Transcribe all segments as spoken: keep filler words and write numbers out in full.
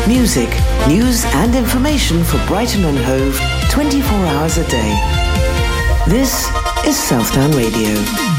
Music, news and information for Brighton and Hove twenty-four hours a day. This is Southdown Radio.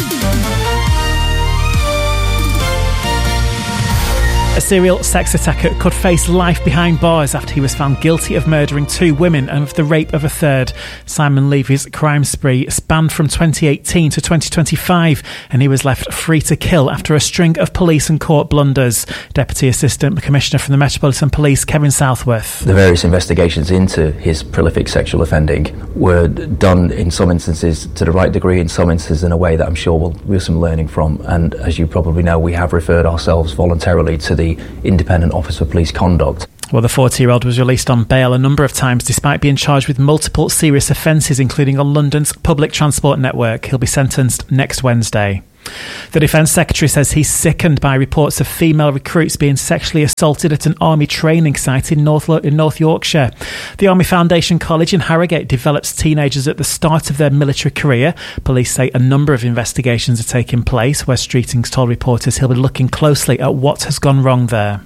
A serial sex attacker could face life behind bars after he was found guilty of murdering two women and of the rape of a third. Simon Levy's crime spree spanned from twenty eighteen to twenty twenty-five, and he was left free to kill after a string of police and court blunders. Deputy Assistant Commissioner from the Metropolitan Police, Kevin Southworth. The various investigations into his prolific sexual offending were done in some instances to the right degree, in some instances in a way that I'm sure we'll have some learning from. And as you probably know, we have referred ourselves voluntarily to the Independent Office for Police Conduct. Well, the forty-year-old was released on bail a number of times despite being charged with multiple serious offences, including on London's public transport network. He'll be sentenced next Wednesday. The Defence Secretary says he's sickened by reports of female recruits being sexually assaulted at an army training site in North, in North Yorkshire. The Army Foundation College in Harrogate develops teenagers at the start of their military career. Police say a number of investigations are taking place. Wes Streeting's told reporters he'll be looking closely at what has gone wrong there.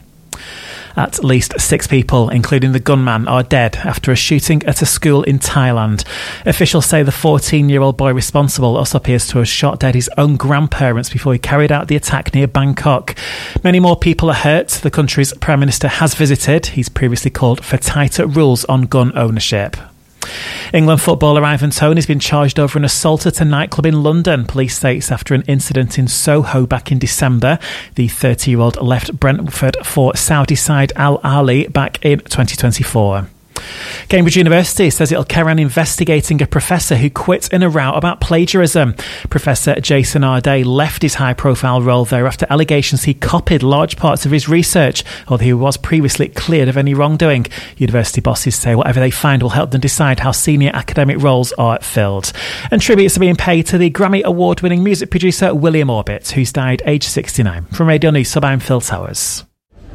At least six people, including the gunman, are dead after a shooting at a school in Thailand. Officials say the fourteen-year-old boy responsible also appears to have shot dead his own grandparents before he carried out the attack near Bangkok. Many more people are hurt. The country's Prime Minister has visited. He's previously called for tighter rules on gun ownership. England footballer Ivan Toney has been charged over an assault at a nightclub in London. Police say it's after an incident in Soho back in December. The thirty-year-old left Brentford for Saudi side Al Ahly back in twenty twenty-four. Cambridge University says it'll carry on investigating a professor who quit in a row about plagiarism. Professor Jason Arday left his high-profile role there after allegations he copied large parts of his research, although he was previously cleared of any wrongdoing. University bosses say whatever they find will help them decide how senior academic roles are filled. And tributes are being paid to the Grammy Award-winning music producer William Orbit, who's died aged sixty-nine. From Radio News Sub, I'm Phil Towers.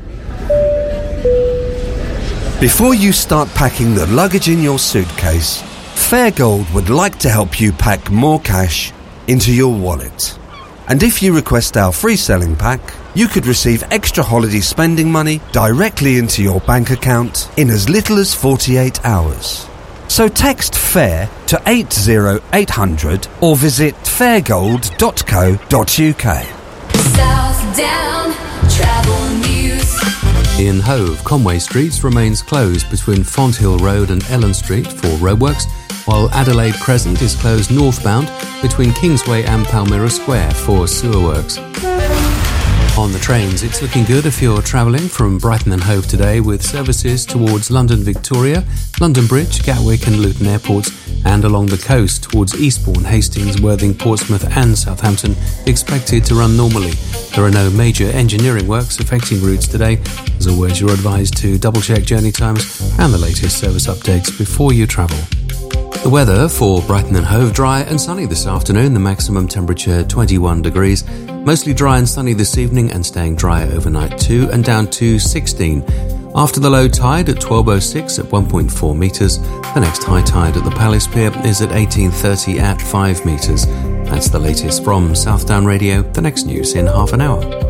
Before you start packing the luggage in your suitcase, Fairgold would like to help you pack more cash into your wallet. And if you request our free selling pack, you could receive extra holiday spending money directly into your bank account in as little as forty-eight hours. So text FAIR to eight zero eight hundred or visit fairgold dot co dot uk. Southdown Travel News. In Hove, Conway Street remains closed between Fonthill Road and Ellen Street for roadworks, while Adelaide Crescent is closed northbound between Kingsway and Palmyra Square for sewer works. On the trains, it's looking good if you're travelling from Brighton and Hove today, with services towards London Victoria, London Bridge, Gatwick and Luton airports, and along the coast towards Eastbourne, Hastings, Worthing, Portsmouth and Southampton expected to run normally. There are no major engineering works affecting routes today. As always, you're advised to double-check journey times and the latest service updates before you travel. The weather for Brighton and Hove: dry and sunny this afternoon, the maximum temperature twenty-one degrees. Mostly dry and sunny this evening and staying dry overnight too, and down to sixteen. After the low tide at twelve oh six at one point four metres, the next high tide at the Palace Pier is at eighteen thirty at five metres. That's the latest from Southdown Radio. The next news in half an hour.